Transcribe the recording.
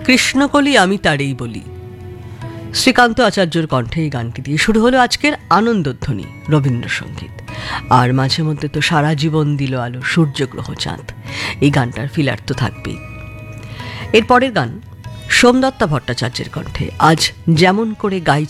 কৃষ্ণকলি আমি তারেই বলি। শ্রীকান্ত আচার্যর কণ্ঠে এই গানটি দিয়ে শুরু হলো আজকের আনন্দধ্বনি রবীন্দ্রসঙ্গীত। আর মাঝে মধ্যে তো সারা জীবন দিল আলো সূর্যগ্রহ চাঁদ, এই গানটার ফিলার তো থাকবেই। এর পরের গান সোমদত্তা ভট্টাচার্যের কণ্ঠে, আজ যেমন করে গাই